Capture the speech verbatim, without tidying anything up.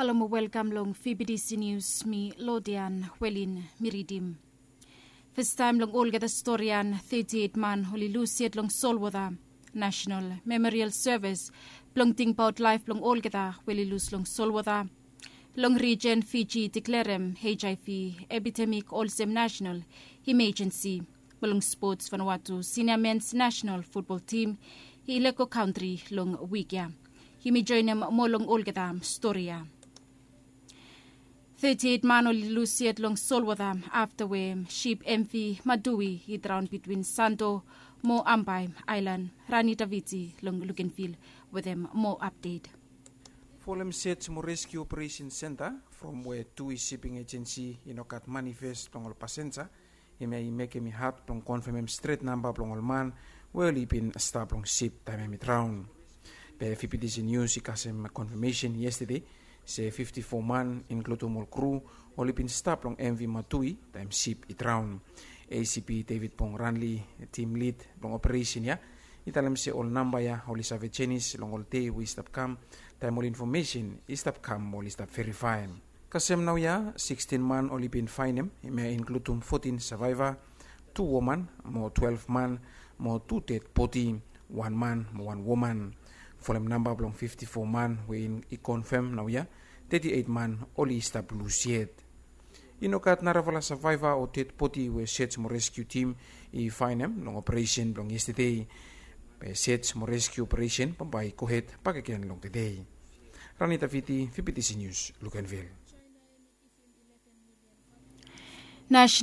Hello mo welcome long F B D C News mi Lodian Welin Miridim. First time long Olga the Storian thirty-eight man holi luciet long Solwada National Memorial Service long ting pout life long Olga da weli lus long Solwada long region Fiji declarem H I V epidemic Olsem National emergency long sports Vanuatu senior men's national football team Ileko country long Wikia. Himi joinem mo long Olgadam Storia. thirty-eight man oli luciet long Solwadam after we ship M V Madui he drowned between Santo Mo Ambai Island. Rani Daviti long Lukenfield with them more update. Folem set mo rescue operation center from where Tui shipping agency inokat manifest long ol pasenza. Himi make me hat long confirm straight number long ol man where li been stop long ship time me drown. Pe F B D C News ikasem confirmation yesterday say fifty-four man including all crew only been stop long M V Matui time ship it drown. A C P David Pong Ranley team lead long operation ya italam se all number ya holy savagenis long all day we stop come time all information is stop come all stop verify. Kasem now ya sixteen man only been fine him may include fourteen survivor, two woman more twelve man more two dead body, one man more one woman. For them number belong fifty-four man we in confirm now ya thirty-eight man only stop lose yet. Inokat naravala survivor or dead body we search mo rescue team I find them long operation belong yesterday. Pe search mo rescue operation pambay kohet pagakian long today. Rani Daviti F B D C News Lukenville. National